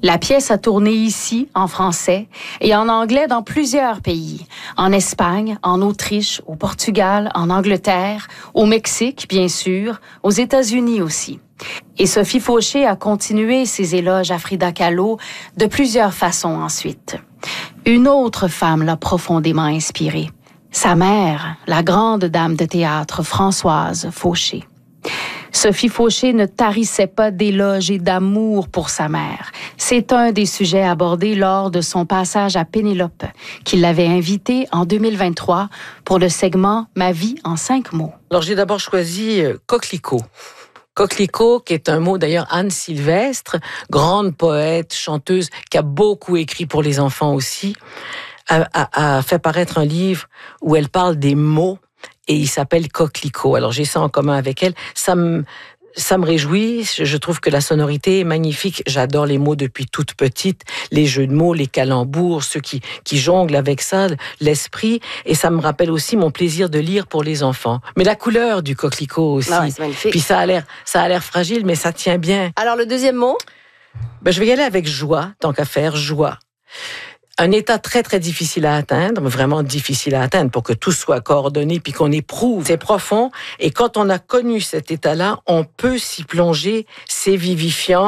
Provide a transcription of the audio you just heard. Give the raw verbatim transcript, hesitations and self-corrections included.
La pièce a tourné ici, en français, et en anglais dans plusieurs pays. En Espagne, en Autriche, au Portugal, en Angleterre, au Mexique, bien sûr, aux États-Unis aussi. Et Sophie Fauché a continué ses éloges à Frida Kahlo de plusieurs façons ensuite. Une autre femme l'a profondément inspirée. Sa mère, la grande dame de théâtre Françoise Fauché. Sophie Fauché ne tarissait pas d'éloges et d'amour pour sa mère. C'est un des sujets abordés lors de son passage à Pénélope, qui l'avait invitée en deux mille vingt-trois pour le segment « Ma vie en cinq mots ». Alors j'ai d'abord choisi euh, coquelicot. Coquelicot, qui est un mot d'ailleurs Anne Sylvestre, grande poète, chanteuse, qui a beaucoup écrit pour les enfants aussi, a, a, a fait paraître un livre où elle parle des mots et il s'appelle Coquelicot. Alors j'ai ça en commun avec elle. Ça me, ça me réjouit. Je trouve que la sonorité est magnifique. J'adore les mots depuis toute petite, les jeux de mots, les calembours, ceux qui, qui jonglent avec ça, l'esprit. Et ça me rappelle aussi mon plaisir de lire pour les enfants. Mais la couleur du coquelicot aussi. Ah ouais, c'est magnifique. Puis ça a l'air, ça a l'air fragile, mais ça tient bien. Alors le deuxième mot? Ben, je vais y aller avec joie, tant qu'à faire, joie. Un état très, très difficile à atteindre, vraiment difficile à atteindre pour que tout soit coordonné puis qu'on éprouve. C'est profond. Et quand on a connu cet état-là, on peut s'y plonger, c'est vivifiant.